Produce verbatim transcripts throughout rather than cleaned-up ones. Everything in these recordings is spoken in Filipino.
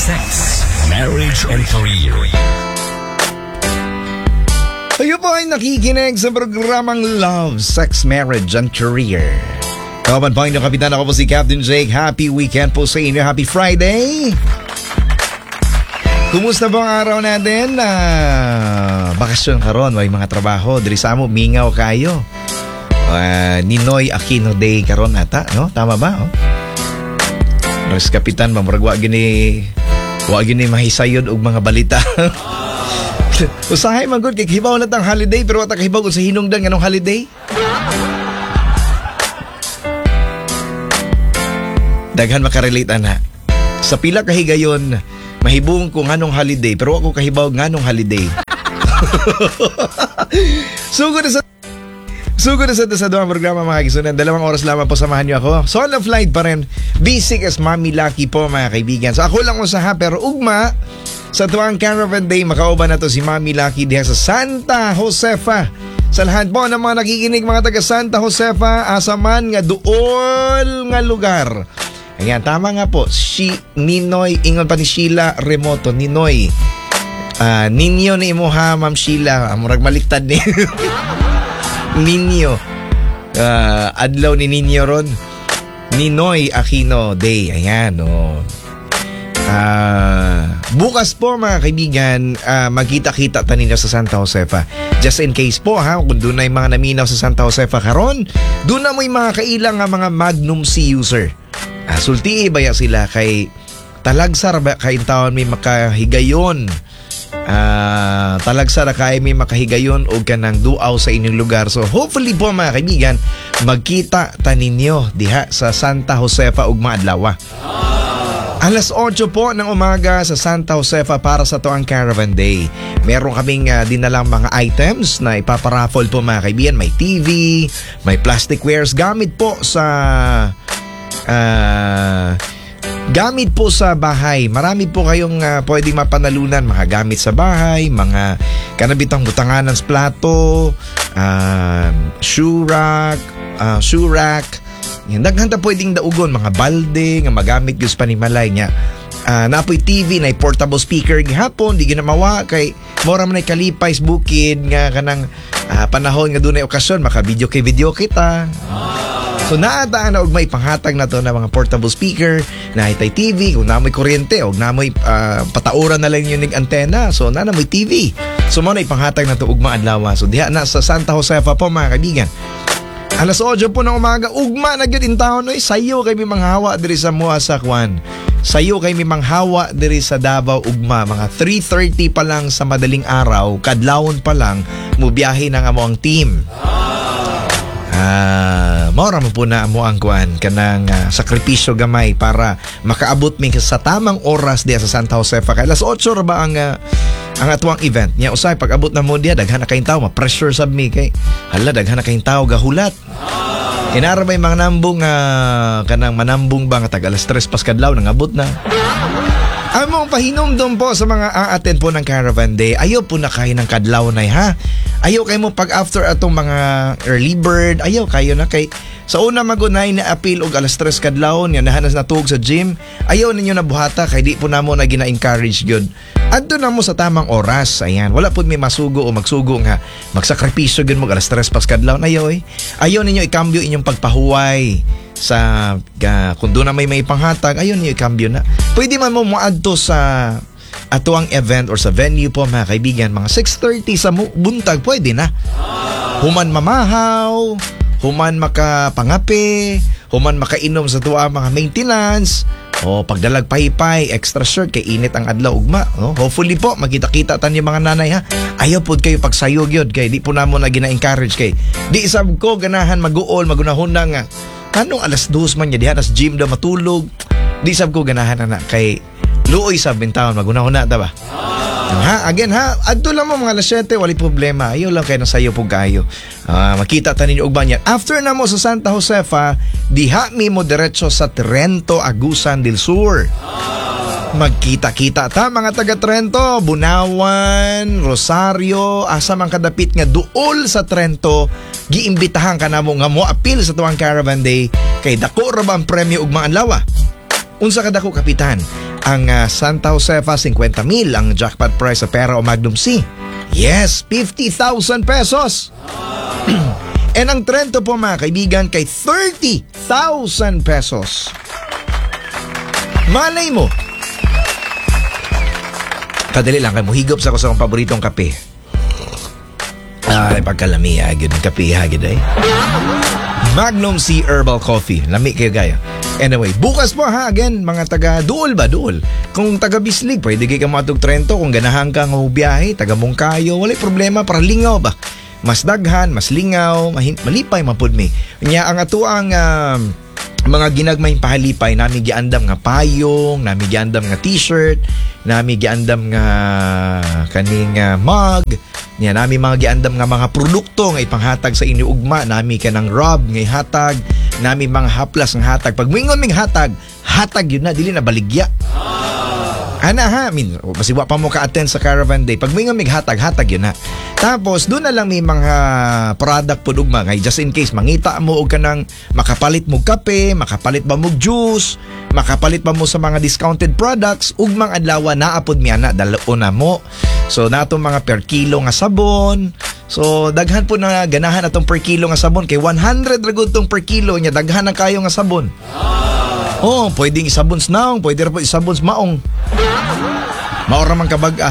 Sex, Marriage and Career. Kayo po ay nakikinig sa programang Love, Sex, Marriage and Career. Kapan po inyong kapitan, ako po si Captain Jake. Happy weekend po sa inyo. Happy Friday. Kumusta po ang araw natin? Uh, bakasyon karon, may mga trabaho. Diri sa mo, mingaw kayo. Uh, Ninoy Aquino Day karon ata, no? Tama ba? Oh? Mas kapitan, mamuragwa gini, wa gini mahisayod og mga balita. Usahay man gud kay hibaw na tang holiday pero wa ta kahibaw sa hinungdan nganong holiday. Daghan makarelate ana. Sa pila ka higayon, mahibong ko nganong holiday pero wa ko kahibaw nganong holiday. Sugod na sa Sugod na sa sa doang programa mga kisunan. Dalawang oras lamang po samahan niyo ako. So on the flight pa rin. Basic as Mami Lucky po mga kaibigan. So ako lang usaha pero ugma sa tuwang Caravan Day makauban na to si Mami Lucky diha sa Santa Josefa. Sa lahat po ng mga nakikinig mga taga Santa Josefa, asaman nga duol nga lugar. Ayan, tama nga po. Si Ninoy, ingon pa ni Sheila Remoto, Ninoy. Uh, ninyo ni imo ha, Ma'am Sheila. Murag maliktad ni. Ninyo. Uh, adlaw ni Ninyo ron. Ninoy Aquino Day. Ayan, oh. Uh, bukas po mga kaibigan, uh, magkita-kita taninyo sa Santa Josefa. Just in case po ha, kung doon na yung mga naminaw sa Santa Josefa karon, doon na mo yung mga kailang nga mga Magnum C user. Uh, sulti baya sila kay talagsar ba kay taon may makahigayon. Uh, talagsa na kay may makahigayon o kanang duaw sa inyong lugar. So hopefully po mga kaibigan, magkita taninyo diha sa Santa Josefa ug maadlaw. Alas otso po ng umaga sa Santa Josefa para sa tuang Caravan Day. Meron kaming uh, dinalang mga items na ipaparaffle po mga kaibigan. May T V, may plastic wares. Gamit po sa... Uh, gamit po sa bahay. Marami po kayong uh, pwedeng mapanalunan. Mga gamit sa bahay, mga kanabitang butanganan sa plato, uh, shoe rack, uh, shoe rack. Yan, daghanta pwedeng daugon, mga balde, nga magamit yus panimalay niya. Uh, napoy T V, na portable speaker gihapon, di ginamawa, kay mora man ay kalipay sa bukid, nga kanang uh, panahon nga doon ay okasyon, maka-video kay video kita. So naataan na og may panghatag na to na mga portable speaker, na itay T V, kung namoy kuryente, o namoy uh, patauran na lang yung antena, so na namoy T V. So mo na ipanghatag na to ugma adlaw. So diha na sa Santa Josefa po mga kaibigan. Alas otso po ng umaga, ugma na gyud in town, oy, sayo kay mi manghawa diri sa Mua sa Kwan. Sayo kay mi manghawa diri sa Davao ugma, mga three thirty pa lang sa madaling araw, kadlawon pa lang mo biyahe na nga mo ang team. Ah, uh, maura mo po na mo ang kuan kanang uh, sakripisyo gamay para makaabot mi sa tamang oras diya sa Santa Josefa. Kay alas otso ra ba ang uh, ang atuang event niya usay pag abot na mo diya daghan na kayong tao, ma-pressure sab mi kay hala daghan na kayong tao gahulat. Inara may mga nambong uh, kanang manambong ba nga tag alas tres pas kadlaw nang abot na. Among pahinomdom po sa mga a-attend po ng Caravan Day. Ayaw po na kayo ng kadlaw na ha. Ayaw kayo mo pag after atong mga early bird. Ayaw kayo na kay sa una magunay na appeal og alas tres kadlaw niya nahanas na tuog sa gym. Ayaw ninyo na buhata kay di po namo na gina-encourage gyud. Adto na mo sa tamang oras. Ayan, wala po may masugo o magsugo nga magsakripisyo gyud mo alas tres pas kadlaw na ayaw eh. Ayaw ninyo ikambyo inyong pagpahuway sa uh, kung doon na may may panghatag, ayun yung ikambyo na. Pwede man mo moadto sa atuang event or sa venue po mga kaibigan, mga six thirty sa buntag, pwede na. Human mamahaw, human makapangape, human makainom sa tuwa mga maintenance, o pagdalag paypay, extra shirt, kay init ang adlaw ugma. No? Hopefully po, magkita-kita tan yung mga nanay ha. Ayaw po kayo pagsayog yun, kay di po na mo na gina-encourage kay. Di isab ko ganahan mag-uol, magunahon na nga. Anong alas dos man niya diha nas gym daw matulog. Di sab ko ganahan na kay luoy sa bintaon magunahon na ta ba. Ha, again ha, adto lang mo mga alas siyete, wali problema. Ayaw lang kayo na sayo po kayo. Uh, makita ta ninyo og banyan. After na mo sa Santa Josefa, diha mi mo diretso sa Trento, Agusan del Sur. Magkita-kita ta mga taga Trento, Bunawan, Rosario, asa man kadapit nga duol sa Trento, giimbitahan ka namo nga mo appeal sa tuwang Caravan Day kay dako ra ba ang premyo ug mga adlaw. Unsa ka dako kapitan? Ang uh, Santa Josefa, fifty mil ang jackpot prize sa pera o Magnum C. Yes, fifty thousand pesos. And ang Trento po mga kaibigan kay thirty thousand pesos. Malay mo. Kadali lang kayo, higop sa ako sa akong paboritong kape. Ay, pagkalami, agad ng kape, agad ay. Magnum C Herbal Coffee. Lami kayo gaya. Anyway, bukas po ha, again, mga taga Duol ba? Duol. Kung taga Bislig, pwede kayo matog Trento. Kung ganahan ka ng biyahe, taga Mungkayo, wala problema, para lingaw ba? Mas daghan, mas lingaw, mahin- malipay, mapudmi. Nya ang ato ang uh, mga ginagmayng pahalipay, nami giandam nga payong, nami giandam nga t-shirt, nami giandam nga kaning uh, mug, nya nami mga giandam nga mga produkto nga ipanghatag sa inyo ugma, nami kanang rub nga ihatag, nami mga haplas nga hatag. Pag moingon ming hatag, hatag yun na, dili na baligya. Ana ha, I mean, basiwa pa mo ka-attend sa Caravan Day. Pag may nga hatag, hatag yun ha. Tapos, doon na lang may mga product po ugma. Ngay, just in case, mangita mo o ka ng makapalit mo kape, makapalit ba mo juice, makapalit ba mo sa mga discounted products, ugmang adlaw naapod mi ana, dalo na mo. So, nato mga per kilo nga sabon. So, daghan po na ganahan atong per kilo nga sabon. Kay one hundred ragod tong per kilo niya, daghan na kayo nga sabon. Oh, pwedeng isabons naong, pwede rin po isabons maong. Maura man kabaga.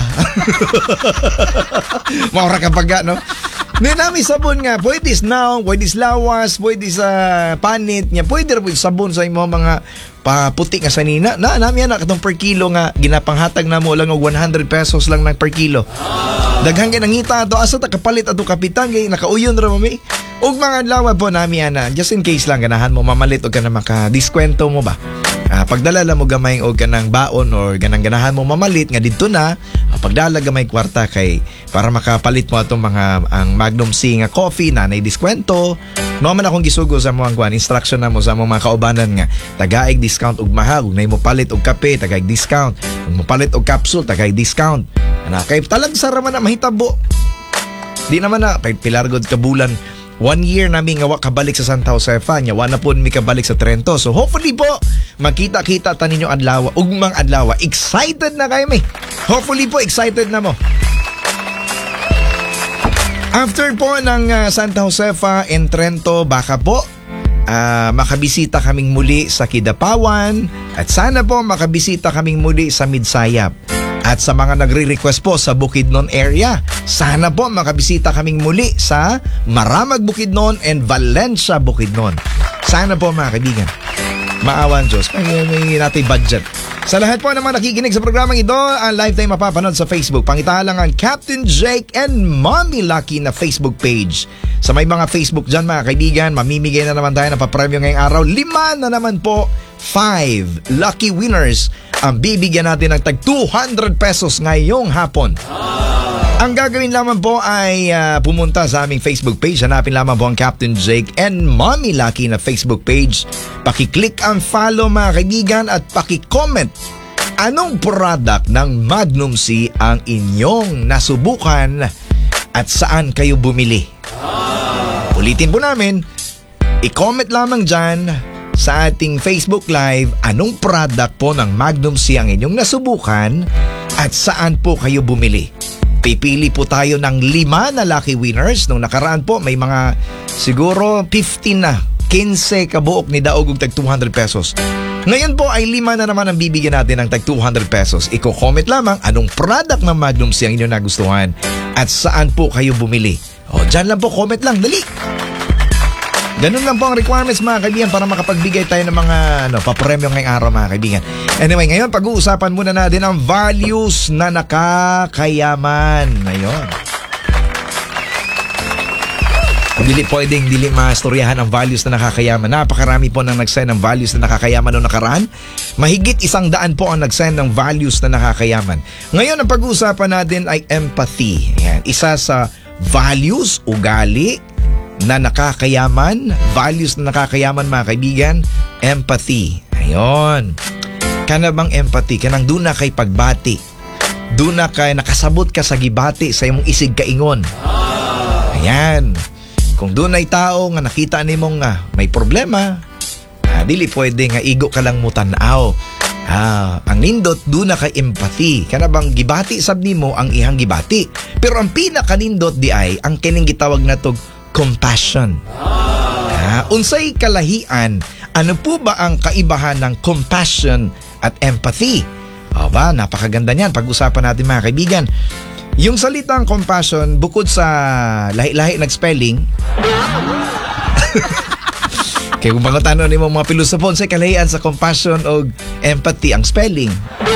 Maura kabaga, no? May nami sabon nga, pwede naong, pwede lawas, pwede sa panit niya, pwede rin po sabon sa imo mga paputi nga sanina. Na, nami yan, katong per kilo nga, ginapanghatag na mo lang og one hundred pesos lang na per kilo. Daghang kay nangita ato, asa ta kapalit ato kapitan, kay nakauyon ra mami. Ug mga adlaw po nami ana, just in case lang ganahan mo mamalit o ka na maka-diskwento mo ba? Uh, pagdala mo gamay o ganang baon or ganang ganahan mo mamalit nga dito na, uh, pagdala gamay kwarta kay para makapalit mo atong mga ang Magnum C nga coffee na nay diskwento. No man akong gisugo sa mo ang kwan, instruction na mo sa mga kaubanan nga tagaig discount og mahal, ug nay mo palit og kape tagaig discount, ug mo palit og capsule tagaig discount. Ana kay talag sa raman na mahitabo. Di naman na pilargod ka bulan. One year namin nga wa kabalik sa Santa Josefa, nya wa na po mi kabalik sa Trento. So hopefully po makita-kita ta ninyo adlaw, ugmang adlaw. Excited na kayo mi. Hopefully po excited na mo. After po ng uh, Santa Josefa and Trento, baka po uh, makabisita kaming muli sa Kidapawan at sana po makabisita kaming muli sa Midsayap. At sa mga nagre-request po sa Bukidnon area, sana po makabisita kaming muli sa Maramag Bukidnon and Valencia Bukidnon. Sana po mga kaibigan. Maawan Diyos, may, may natin budget. Sa lahat po naman nakikinig sa programang ito, ang lifetime mapapanood sa Facebook. Pangita lang ang Captain Jake and Mommy Lucky na Facebook page. Sa may mga Facebook dyan mga kaibigan, mamimigay na naman tayo ng papremyo ngayong araw. Lima na naman po, five lucky winners ang bibigyan natin ng tag two hundred pesos ngayong hapon. Ang gagawin lamang po ay uh, pumunta sa aming Facebook page. Hanapin lamang po ang Captain Jake and Mommy Lucky na Facebook page. Paki-click ang follow mga kaibigan at paki-comment anong product ng Magnum C ang inyong nasubukan at saan kayo bumili. Ulitin po namin, i-comment lamang dyan sa ating Facebook Live anong product po ng Magnum C ang inyong nasubukan at saan po kayo bumili. Pipili po tayo ng lima na lucky winners. Nung nakaraan po may mga siguro fifteen na, fifteen kabuok ni Daog og tag two hundred pesos. Ngayon po ay lima na naman ang bibigyan natin ng tag two hundred pesos. Iko-comment lamang anong product ng Magnum C ang inyong nagustuhan at saan po kayo bumili. O dyan lang po, comment lang, dali. Ganun lang po ang requirements mga kaibigan para makapagbigay tayo ng mga ano, papremyo ngayong araw mga kaibigan. Anyway, ngayon pag-uusapan muna natin ang values na nakakayaman. Ngayon. Dili pwedeng dili mastoryahan ang values na nakakayaman. Napakarami po nang nag-send ng values na nakakayaman noong nakaraan. Mahigit isang daan po ang nag-send ng values na nakakayaman. Ngayon ang pag-uusapan natin ay empathy. Yan. Isa sa values, ugali, na nakakayaman, values na nakakayaman mga kaibigan, empathy. Ayon. Kana bang empathy? Kanang doon na kay pagbati. Doon na kay nakasabot ka sa gibati sa imong isig kaingon. Ayan. Kung doon ay tao nga nakita nimong nga may problema, ah, dili pwede nga igo ka lang mutanaw. Ah, ang nindot do na kay empathy. Kana bang gibati sab nimo ang ihang gibati. Pero ang pinaka nindot di ay ang kining gitawag na tog compassion. Ah, unsay kalahian? Ano po ba ang kaibahan ng compassion at empathy? O ba, napakaganda niyan. Pag-usapan natin mga kaibigan. Yung salitang compassion, bukod sa lahi-lahi nag-spelling, kaya kung bangotanon ni mga pilusopon, sa kalahian sa compassion o empathy, ang spelling.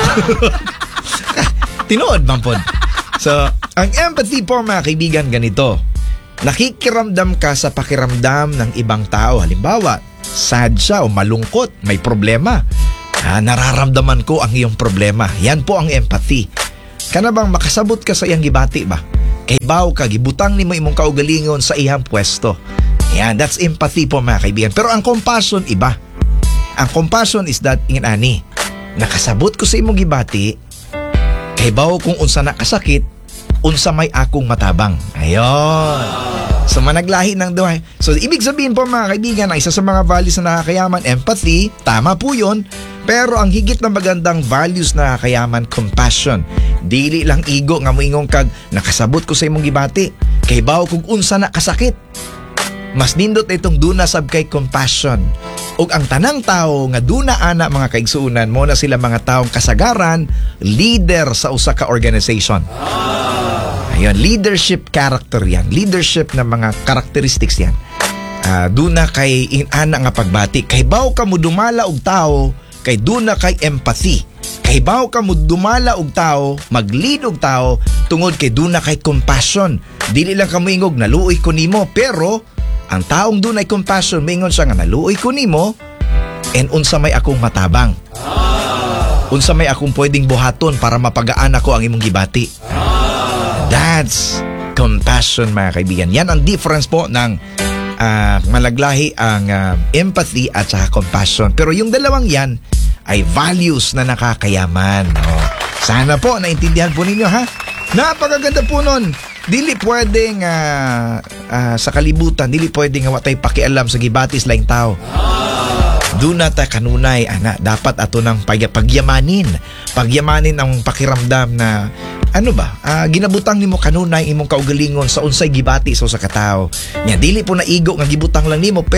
Tinood man po. So, ang empathy po mga kaibigan ganito. Nakikiramdam ka sa pakiramdam ng ibang tao. Halimbawa, sad siya o malungkot, may problema. Ah, nararamdaman ko ang iyong problema. Yan po ang empathy. Kana bang makasabot ka sa iyang gibati ba? Kay baw ka, gibutang ni mo imong kaugalingon sa iyang pwesto. Yan, that's empathy po mga kaibigan. Pero ang compassion, iba. Ang compassion is that, ingin ani, nakasabot ko sa imong gibati, kay baw kung unsa na kasakit, unsa may akong matabang. Ayon. So managlahi ng duhay. So ibig sabihin po mga kaibigan, ang isa sa mga values na nakakayaman, empathy, tama po yun. Pero ang higit na magandang values na nakakayaman, compassion. Dili lang igo nga moingong kag nakasabot ko sa imong gibati. Kay baw kung unsa na kasakit. Mas nindot itong duna sab kay compassion. Ug ang tanang tao nga duna ana mga kaigsuunan mo na sila mga taong kasagaran, leader sa usa ka organization. Ayun, leadership character yan. Leadership na mga characteristics yan. Uh, duna kay inana nga pagbati. Kay baw ka mo dumala og tao, kay duna kay empathy. Kay baw ka mo dumala og tao, mag-lead og tao, tungod kay duna kay compassion. Dili lang ka moingog naluoy ko nimo, pero ang taong dunay compassion, maingon siya nga naluoy ko nimo, and unsa may akong matabang. Unsa may akong pwedeng buhaton para mapagaan ako ang imong gibati. That's compassion mga kaibigan. Yan ang difference po ng uh, malaglahi ang uh, empathy at saka compassion. Pero yung dalawang yan ay values na nakakayaman. Oh. Sana po naintindihan po ninyo ha. Napakaganda po nun. Dili pwedeng uh, uh, sa kalibutan, dili pwedeng watay pakialam sa gibatis laing tao. Doon na ta kanunay, ana, dapat ato nang pagyamanin. Pagyamanin ang pakiramdam na, ano ba, uh, ginabutang nimo kanunay imong kaugalingon sa unsay gibati sa usa ka tawo. Nya dili po naigo nga gibutang lang nimo,